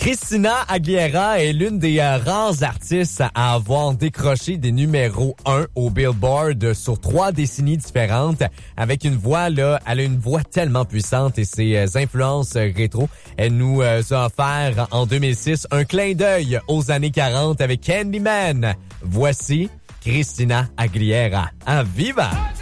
Christina Aguilera est l'une des rares artistes à avoir décroché des numéros 1 au Billboard sur 3 décennies différentes. Avec une voix, là, elle a une voix tellement puissante et ses influences rétro. Elle nous a offert en 2006 un clin d'œil aux années 40 avec Candyman. Voici Christina Aguilera. À viva!